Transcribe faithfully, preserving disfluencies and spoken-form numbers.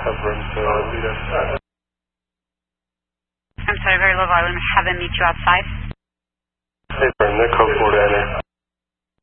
have room to do that. I'm sorry, very low volume. Have him meet you outside. Hey, Brenda, code four to enter.